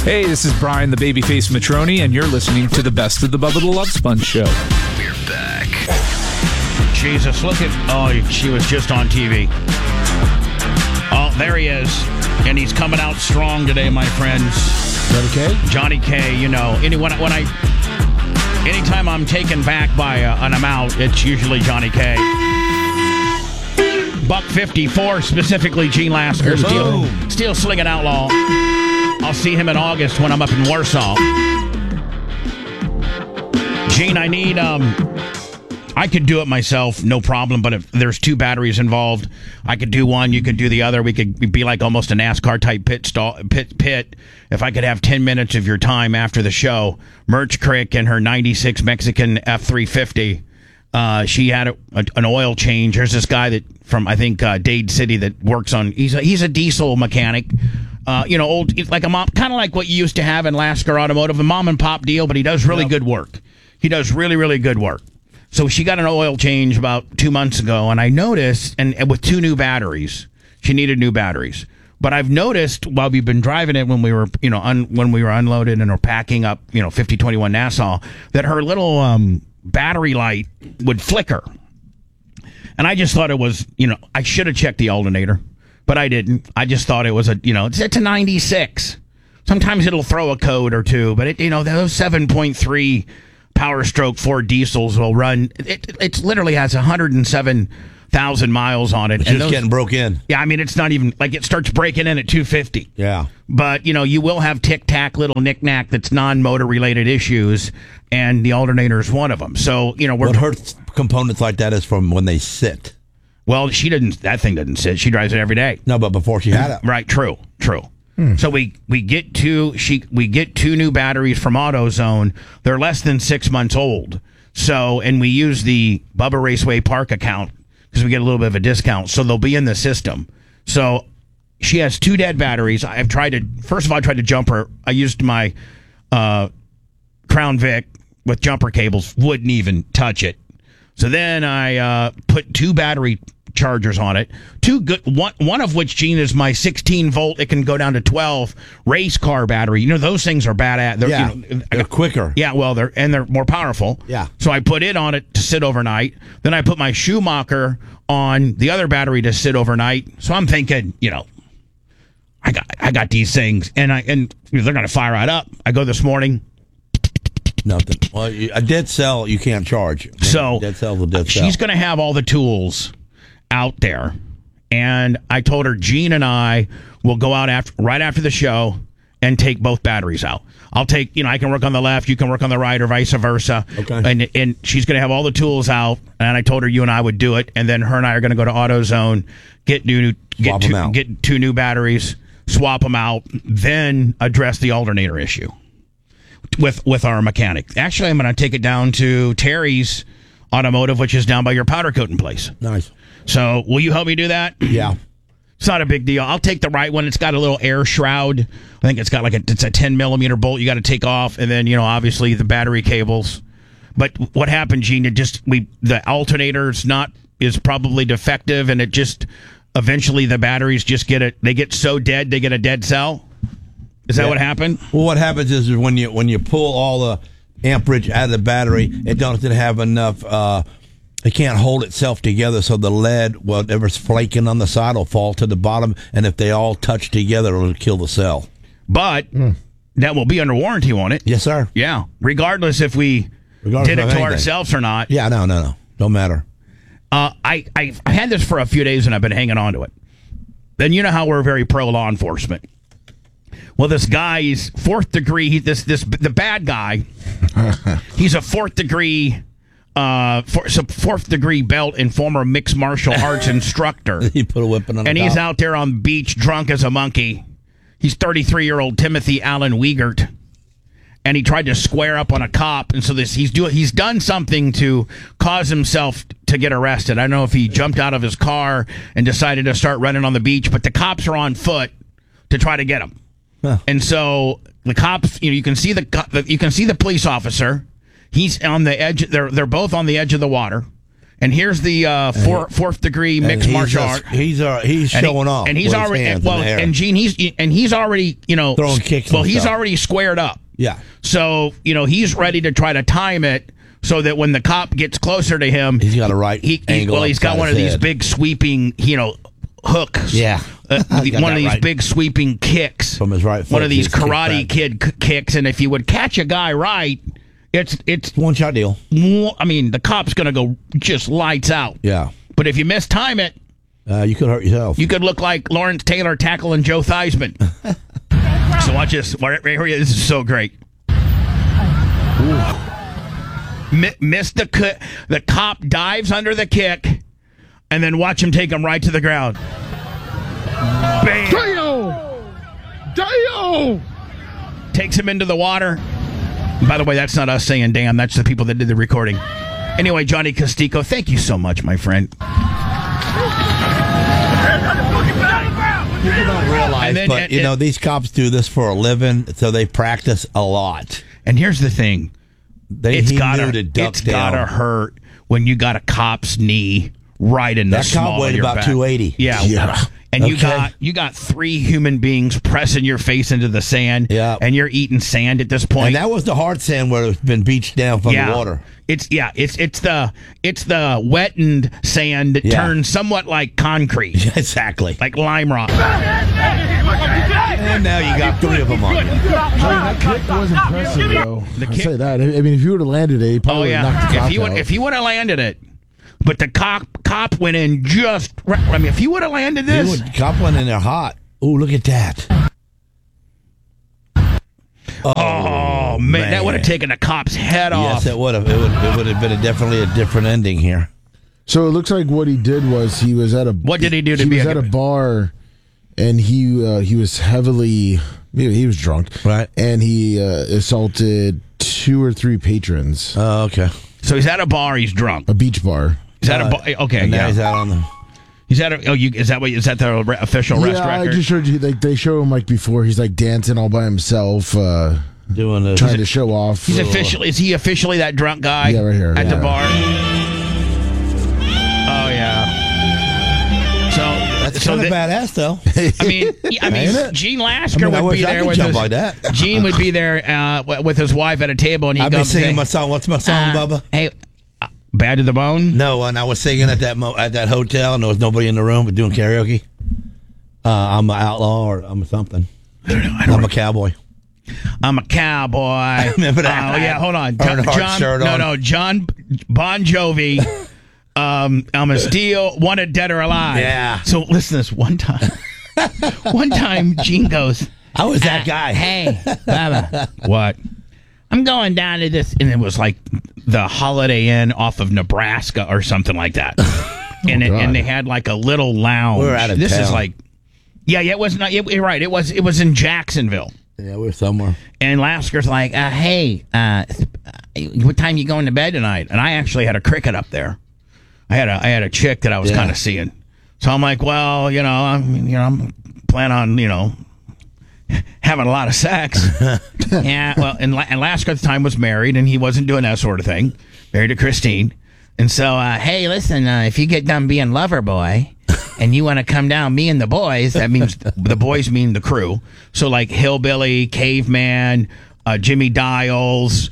Hey, this is Brian, the babyface Matroni, and you're listening to the Best of the Bubba the Love Sponge Show. We're back. Jesus, look at... Oh, she was just on TV. Oh, there he is. And he's coming out strong today, my friends. Johnny K? Johnny K, you know. Anytime I'm taken back by an amount, it's usually Johnny K. Buck 54, specifically Gene Lasker. Steel Slinging Outlaw. I'll see him in August when I'm up in Warsaw. Gene, I need... I could do it myself, no problem, but if there's two batteries involved, I could do one, you could do the other. We could be like almost a NASCAR-type pit. If I could have 10 minutes of your time after the show, Merch Crick and her 96 Mexican F-350, she had an oil change. There's this guy that from, I think, Dade City that works on, he's a diesel mechanic. Old, like a mom, kind of like what you used to have in Lasker Automotive, a mom and pop deal, but he does really good work. He does really, really good work. So she got an oil change about 2 months ago, and I noticed, and with two new batteries, she needed new batteries. But I've noticed while we've been driving it when we were, when we were unloaded and were packing up, 5021 Nassau, that her little battery light would flicker. And I just thought it was, I should have checked the alternator, but I didn't. I just thought it was it's a 96. Sometimes it'll throw a code or two, but those 7.3 Power Stroke 4 diesels will run. It literally has 107,000 miles on it. It's just getting broke in. Yeah, I mean, it's not even like it starts breaking in at 250. Yeah. But, you will have tic-tac little knick-knack that's non-motor related issues, and the alternator is one of them. So, what hurts components like that is from when they sit. Well, that thing doesn't sit. She drives it every day. No, but before she had it. Right, true. So we get two new batteries from AutoZone. They're less than 6 months old. So, and we use the Bubba Raceway Park account because we get a little bit of a discount. So they'll be in the system. So she has two dead batteries. First of all, I tried to jump her. I used my Crown Vic with jumper cables. Wouldn't even touch it. So then I put two battery chargers on it. Two good, one of which, Gene, is my 16 volt. It can go down to 12 race car battery. Those things are badass. They're quicker. Yeah, well, they're more powerful. Yeah. So I put it on it to sit overnight. Then I put my Schumacher on the other battery to sit overnight. So I'm thinking, I got these things, and they're gonna fire right up. I go this morning. Nothing. Well, a dead cell you can't charge. So dead cell's a dead cell. She's gonna have all the tools out there, and I told her Gene and I will go out right after the show and take both batteries out. I'll take, I can work on the left, you can work on the right, or vice versa. Okay. And she's going to have all the tools out, and I told her you and I would do it, and then her and I are going to go to AutoZone, get two new batteries, swap them out, then address the alternator issue with our mechanic. Actually, I'm going to take it down to Terry's Automotive, which is down by your powder coating place. Nice. So, will you help me do that? Yeah. It's not a big deal. I'll take the right one. It's got a little air shroud. I think it's got it's a 10 millimeter bolt you got to take off, and then obviously the battery cables. But what happened, Gene? The alternator is probably defective, and it just eventually the batteries just get so dead they get a dead cell. Is that what happened? Well, what happens is when you pull all the amperage out of the battery, it doesn't have enough. It can't hold itself together, so the lead, whatever's flaking on the side, will fall to the bottom, and if they all touch together, it'll kill the cell. But that will be under warranty, won't it? Yes, sir. Yeah, regardless if we did it to ourselves or not. Yeah, no. Don't matter. I had this for a few days, and I've been hanging on to it. Then you know how we're very pro law enforcement. Well, this guy, he's fourth degree. The bad guy. He's a fourth degree belt and former mixed martial arts instructor. He put a whipping on the and he's out there on the beach drunk as a monkey. He's 33-year-old Timothy Allen Wiegert, and he tried to square up on a cop, and so he's done something to cause himself to get arrested. I don't know if he jumped out of his car and decided to start running on the beach, but the cops are on foot to try to get him. Huh. And so the cops, you can see the police officer. He's on the edge. They're both on the edge of the water. And here's the fourth degree mixed martial art. He's showing off, and he's already and Gene he's already throwing kicks. Well, he's already squared up. Yeah. So he's ready to try to time it so that when the cop gets closer to him, he's got a right angle. Well, he's got one of these big sweeping hooks. Yeah. One of these big sweeping kicks from his right foot. One of these Karate Kid kicks, and if you would catch a guy right. It's one shot deal. I mean, the cop's going to go just lights out. Yeah. But if you mistime it, you could hurt yourself. You could look like Lawrence Taylor tackling Joe Theismann. So watch this. Right here. This is so great. Missed the cop dives under the kick, and then watch him take him right to the ground. Bam! Damn! Takes him into the water. By the way, that's not us saying damn. That's the people that did the recording. Anyway, Johnny Costico, thank you so much, my friend. People don't realize, these cops do this for a living, so they practice a lot. And here's the thing. It's gotta hurt when you got a cop's knee right in the small of your back. That cop weighed about 280. Yeah. And you got three human beings pressing your face into the sand, and you're eating sand at this point. And that was the hard sand where it's been beached down from the water. It's the wettened sand that turns somewhat like concrete. Exactly. Like lime rock. And now you got three of them on you. That kick was impressive, though. I'll say that. I mean, if you would have landed it, he probably would have knocked the cop out. If he would have landed it, but the cop went in just right. I mean, if he would have landed this... Cop went in there hot. Oh, look at that. Oh, man. That would have taken the cop's head off. Yes, it would have. It would have been definitely a different ending here. So it looks like what he did was he was at a... What did he do to be He was at a bar, and he was heavily... He was drunk. Right. And he assaulted 2 or 3 patrons. Oh, okay. So he's at a bar, he's drunk. A beach bar. Is that a bar? Okay, and now he's out on the... He's at a... is that the official rest record? I just showed you. Like, they show him before. He's dancing all by himself, doing this, trying to show off. He's officially... Is he officially that drunk guy? Yeah, right here. At the bar? Oh, yeah. That's kind of badass, though. I mean, Gene Lasker would be there with his... like that. Gene would be there with his wife at a table, and he'd I've been singing my song. What's my song, Bubba? Hey... Bad to the Bone? No, and I was singing at that hotel, and there was nobody in the room, but doing karaoke. I'm an outlaw, or I'm something. I'm a cowboy. I'm a cowboy. Remember that? Oh yeah, hold on. John Bon Jovi. I'm a steal, wanted dead or alive. Yeah. So listen to this one time. One time, Gene goes, I was that guy. Hey, Baba. What? I'm going down to this, and it was like the Holiday Inn off of Nebraska or something like that. And they had like a little lounge. We were out of this town. is like, it was not. You're right. It was in Jacksonville. Yeah, we were somewhere. And Lasker's like, hey, what time you going to bed tonight? And I actually had a cricket up there. I had a chick that I was kind of seeing. So I'm like, well, I'm planning on, having a lot of sex. Yeah, well, and Lasker at the time was married, and he wasn't doing that sort of thing. Married to Christine. And so, hey, listen, if you get done being lover boy, and you want to come down, me and the boys, that means the boys mean the crew. So, like Hillbilly, Caveman, Jimmy Dials,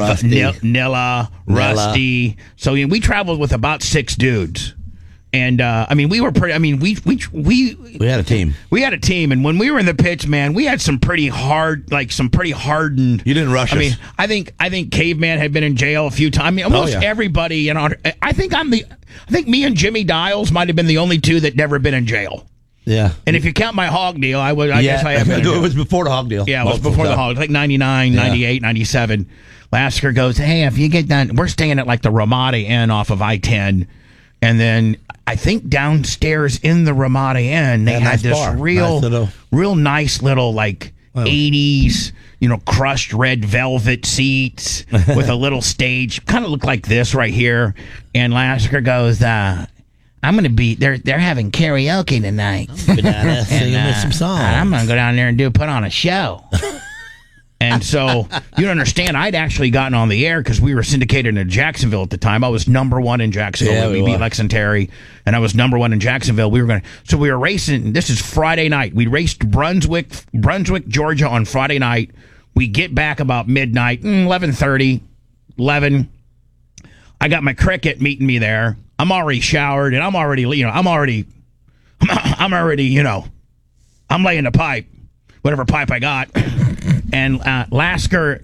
Nilla, Rusty. So we traveled with about 6 dudes. And we were pretty. We had a team. We had a team, and when we were in the pitch, man, we had some pretty hardened. You didn't rush us. I think Caveman had been in jail a few times. Almost everybody. I think me and Jimmy Dials might have been the only 2 that never been in jail. Yeah. And if you count my hog deal, I guess I have been in jail. It was before the hog deal. Yeah, it was before the hog. Like 99, 98, 97. Lasker goes, hey, if you get done, we're staying at like the Ramada Inn off of I-10. And then I think downstairs in the Ramada Inn, they had this real nice little like 80s, crushed red velvet seats with a little stage. Kind of looked like this right here. And Lasker goes, I'm going to be, they're having karaoke tonight. Singing some songs. I'm going to go down there and put on a show. And so you don't understand. I'd actually gotten on the air because we were syndicated in Jacksonville at the time. I was #1 in Jacksonville. Yeah, we beat Lex and Terry, and I was #1 in Jacksonville. We were racing. This is Friday night. We raced Brunswick, Georgia on Friday night. We get back about midnight, 11:30, 11. I got my cricket meeting me there. I'm already showered, and I'm already, I'm laying the pipe, whatever pipe I got. And Lasker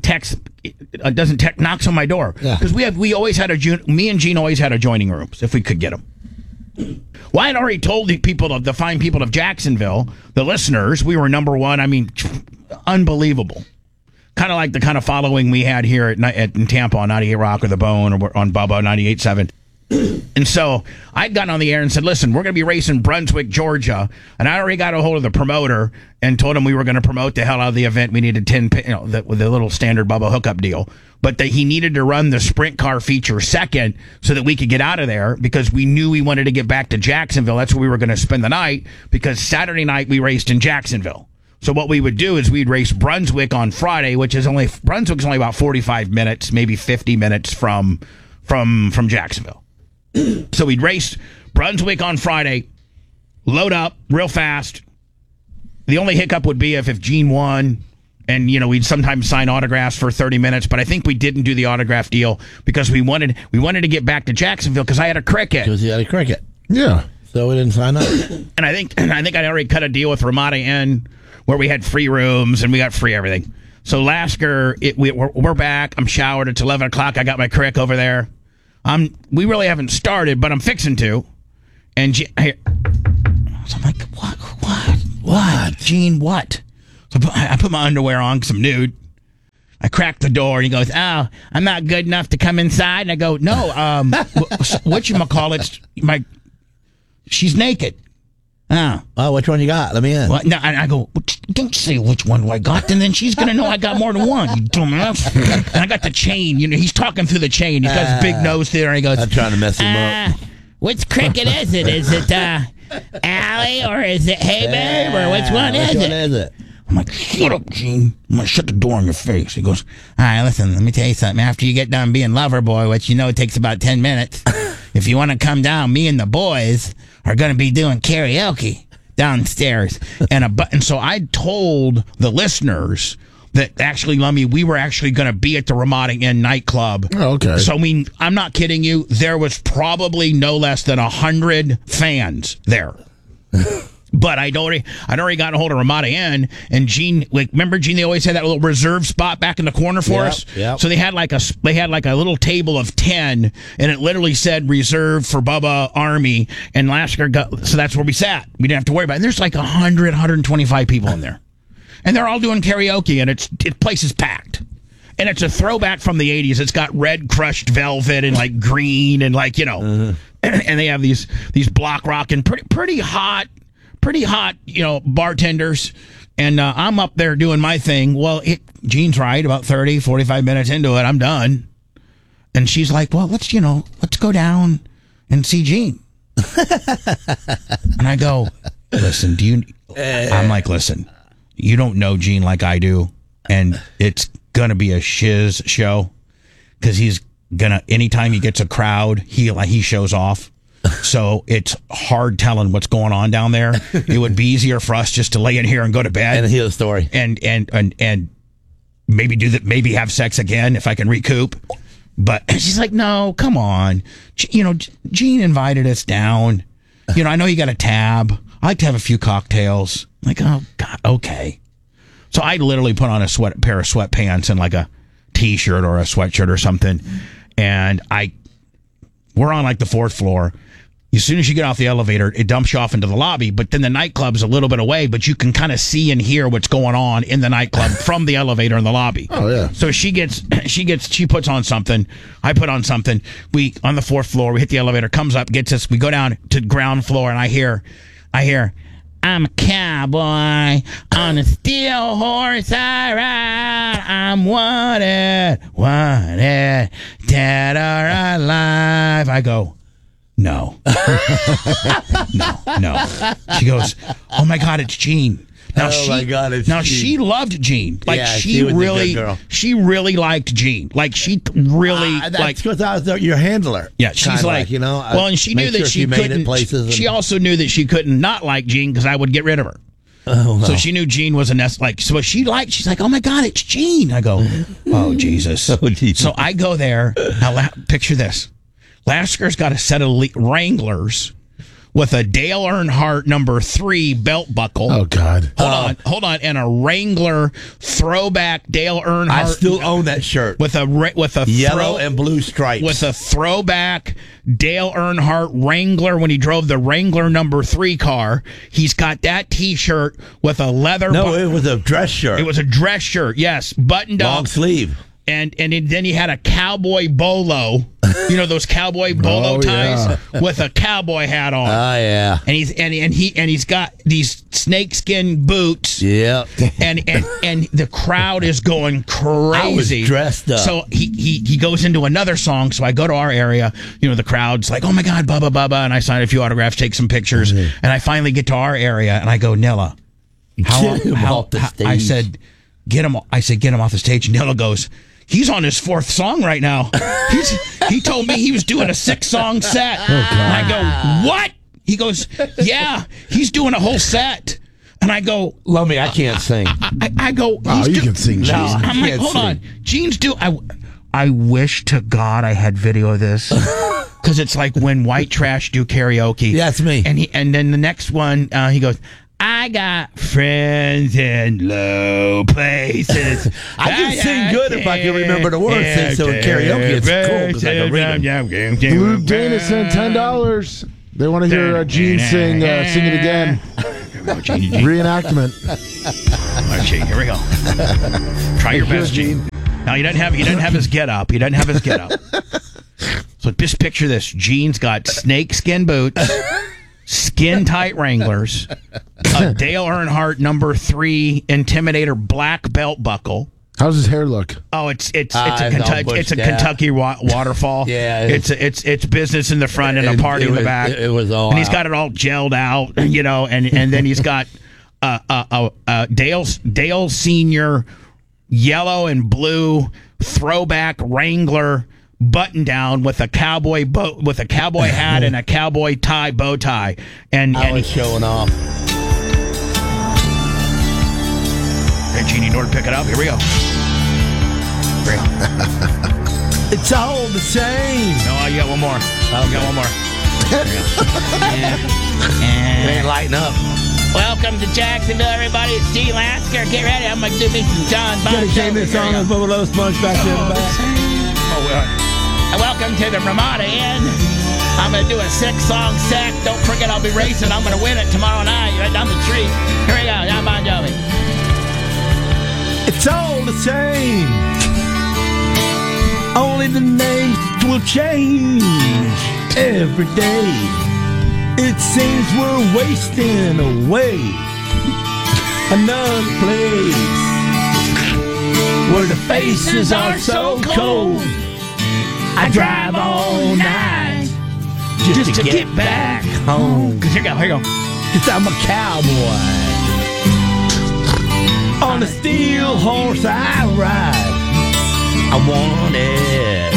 knocks on my door because me and Gene always had adjoining rooms if we could get them. Well, I'd already told the fine people of Jacksonville, the listeners, we were #1. I mean, unbelievable. Kind of like the kind of following we had here in Tampa on 98 Rock or The Bone or on Bubba 98.7. And so I'd gotten on the air and said, listen, we're going to be racing Brunswick, Georgia. And I already got a hold of the promoter and told him we were going to promote the hell out of the event. We needed 10, with the little standard Bubba hookup deal. But that he needed to run the sprint car feature second so that we could get out of there because we knew we wanted to get back to Jacksonville. That's where we were going to spend the night because Saturday night we raced in Jacksonville. So what we would do is we'd race Brunswick on Friday, Brunswick's only about 45 minutes, maybe 50 minutes from Jacksonville. So we'd race Brunswick on Friday, load up real fast. The only hiccup would be if Gene won, and we'd sometimes sign autographs for 30 minutes. But I think we didn't do the autograph deal because we wanted to get back to Jacksonville because I had a cricket. Because he had a cricket. Yeah. So we didn't sign up. And I think I'd already cut a deal with Ramada Inn where we had free rooms and we got free everything. So Lasker, we're back. I'm showered. It's 11 o'clock. I got my crick over there. We really haven't started, but I'm fixing to. And so I'm like, what? Gene, what? So I put my underwear on because I'm nude. I crack the door, and he goes, oh, I'm not good enough to come inside. And I go, no, whatchamacallit, she's naked. Oh, which one you got? Let me in. Well, no, and I go, don't say which one do I got, and then she's going to know I got more than one, you dumbass. And I got the chain. He's talking through the chain. He's got his big nose there, and he goes, I'm trying to mess him up. Which cricket is it? Is it Allie, or is it Hey Babe, or which one is it? I'm like, shut up, Gene. I'm going to shut the door in your face. He goes, all right, listen, let me tell you something. After you get done being lover boy, which it takes about 10 minutes, if you want to come down, me and the boys are going to be doing karaoke downstairs. And so I told the listeners that actually, Lummy, we were actually going to be at the Ramada Inn nightclub. Oh, okay. So, I'm not kidding you. There was probably no less than 100 fans there. But I'd already gotten a hold of Ramada Inn, and Gene, remember Gene? They always had that little reserve spot back in the corner for us. Yep. So they had like a little table of 10, and it literally said reserved for Bubba Army. And Lasker so that's where we sat. We didn't have to worry about it. And there's like 125 people in there, and they're all doing karaoke, and the place is packed. And it's a throwback from the 80s. It's got red crushed velvet and like green and like and they have these block rock and pretty hot, bartenders. And I'm up there doing my thing. Well, Gene's right. About 30, 45 minutes into it, I'm done. And she's like, well, let's go down and see Gene. And I go, listen, I'm like, listen, you don't know Gene like I do. And it's going to be a shiz show because he's going to, anytime he gets a crowd, he shows off. So it's hard telling what's going on down there. It would be easier for us just to lay in here and go to bed and hear the story, and maybe maybe have sex again if I can recoup. But she's like, no, come on, Gene invited us down. I know you got a tab. I like to have a few cocktails. I'm like, oh God, okay. So I literally put on a pair of sweatpants and like a t-shirt or a sweatshirt or something, and we're on like the 4th floor. As soon as you get off the elevator, it dumps you off into the lobby, but then the nightclub's a little bit away, but you can kind of see and hear what's going on in the nightclub from the elevator in the lobby. Oh, yeah. So she puts on something. I put on something. We, on the 4th floor, we hit the elevator, comes up, gets us, we go down to ground floor, and I hear, I'm a cowboy on a steel horse I ride. I'm wanted, dead or alive. I go, no. No. She goes, oh my God, it's Gene. Now my God! It's now Jean. she loved Jean. Like Yeah, she she was a really, good girl. she really liked Jean. Like she really that's because I was your handler. Yeah, she's kinda like, you know. Well, and she knew that she made couldn't. it places. She also knew that she couldn't not like Jean because I would get rid of her. Oh, no. So she knew Jean was a nest. Like, so she liked. She's like, oh my God, it's Jean. I go, oh Jesus. Oh, Jesus. So I go there. Now picture this: Lasker's got a set of Wranglers with a Dale Earnhardt number 3 belt buckle. Oh God! Hold on, and a Wrangler throwback Dale Earnhardt. I still own that shirt with a yellow and blue stripes. With a throwback Dale Earnhardt Wrangler when he drove the Wrangler number 3 car. He's got that T-shirt with a leather. No, it was a dress shirt. It was a dress shirt. Yes, buttoned up, long sleeve. And then he had a cowboy bolo, you know those cowboy bolo ties with a cowboy hat on. Oh yeah. And he's got these snakeskin boots. Yeah. And the crowd is going crazy. I was dressed up. So he goes into another song. So I go to our area. You know the crowd's like, oh my God, Bubba Bubba, and I sign a few autographs, take some pictures, and I finally get to our area, and I go, Nella, I said, get him off the stage. And Nella goes, he's on his 4th song right now. He told me he was doing a 6-song set. Oh, God. And I go, what? He goes, yeah, he's doing a whole set. And I go, Lummy, I can't sing. I go, oh, you can sing, Gene. I'm like, hold on. Gene's I wish to God I had video of this. Because it's like when white trash do karaoke. Yeah, it's me. And then the next one, he goes, I got friends in low places. I can sing good if I can remember the words. So in karaoke, it's cool because I can read them. Blue Dana sent $10. They want to hear Gene sing "Sing It Again." Reenactment. All right, Gene, here we go. Try your best, Gene. Now he doesn't have his get up. He doesn't have his get up. So just picture this: Gene's got snakeskin boots. Skin tight Wranglers, a Dale Earnhardt number 3 Intimidator black belt buckle. How's his hair look? Oh, it's a Kentucky waterfall. Yeah, it's business in the front and a party in the back. It was all, and he's got it all gelled out, you know, and then he's got Dale Senior yellow and blue throwback Wrangler button down with a cowboy hat and a cowboy bow tie, and I was showing off. Hey, Gene, you know where to pick it up? Here we go. It's all the same. No, you got one more. You got one more. It ain't lighting up. Welcome to Jacksonville, everybody. It's Gene Lasker. Get ready. I'm gonna do me some John Bon Jovi. Came this song with Bubba Low Sponge back there in the back. Welcome to the Ramada Inn. I'm going to do a 6-song set. Don't forget I'll be racing. I'm going to win it tomorrow night right down the street. Here we go. John Bon Jovi. It's all the same. Only the names will change every day. It seems we're wasting away another place where the faces are so cold. I drive all night just to get back home. Here you go. Cause I'm a cowboy. On a steel horse I ride. I want it